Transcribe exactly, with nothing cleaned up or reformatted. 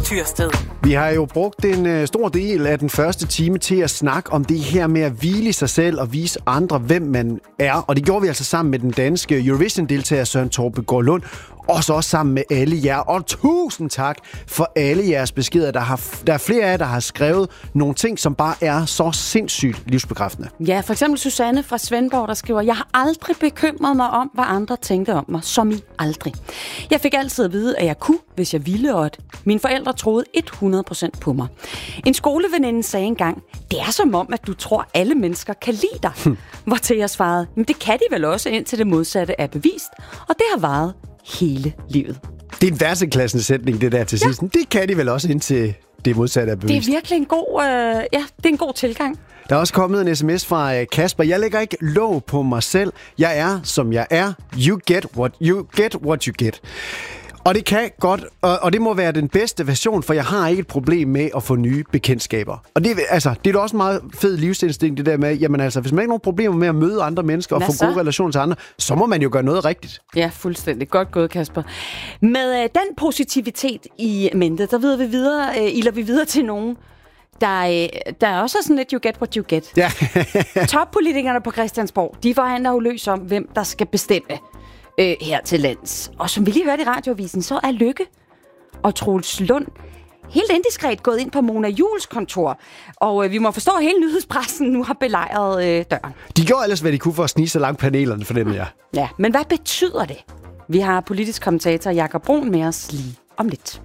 Tyrsted. Vi har jo brugt en uh, stor del af den første time til at snakke om det her med at hvile i sig selv og vise andre, hvem man er. Og det gjorde vi altså sammen med den danske Eurovision-deltager Søren Torpegaard Lund. Og så også sammen med alle jer. Og tusind tak for alle jeres beskeder. Der, har, der er flere af jer, der har skrevet nogle ting, som bare er så sindssygt livsbekræftende. Ja, for eksempel Susanne fra Svendborg, der skriver, jeg har aldrig bekymret mig om, hvad andre tænkte om mig, som i aldrig. Jeg fik altid at vide, at jeg kunne, hvis jeg ville, og at mine forældre troede hundrede procent på mig. En skoleveninde sagde engang, det er som om, at du tror, alle mennesker kan lide dig. Hm. Hvortil jeg svarede, men det kan de vel også, indtil det modsatte er bevist. Og det har varet hele livet. Det er en værtseklassende sætning, det der til sidst. Ja. Det kan de vel også, indtil det modsatte er bevist. Det er virkelig en god, øh, ja, det er en god tilgang. Der er også kommet en sms fra Kasper. Jeg lægger ikke låg på mig selv. Jeg er, som jeg er. You get what you get, what you get. Og det kan godt, og, og det må være den bedste version, for jeg har ikke et problem med at få nye bekendtskaber. Og det, altså, det er da også en meget fed livsinstinkt, det der med, jamen altså, hvis man ikke har nogen problemer med at møde andre mennesker og Hvad få så? gode relationer til andre, så må man jo gøre noget rigtigt. Ja, fuldstændig. Godt gået, Kasper. Med øh, den positivitet i mente, der videre vi videre, øh, ilder vi videre til nogen, der, øh, der er også sådan lidt you get what you get. Ja. Toppolitikerne på Christiansborg, de forhandler jo løs om, hvem der skal bestemme øh, her til lands. Og som vi lige hørte i radioavisen, så er Løkke og Troels Lund helt indiskret gået ind på Mona Juuls kontor. Og øh, vi må forstå, at hele nyhedspressen nu har belejret øh, døren. De gjorde ellers, hvad de kunne for at snige så langt panelerne, fornemmer jeg. Ja, men hvad betyder det? Vi har politisk kommentator Jakob Brun med os lige om lidt.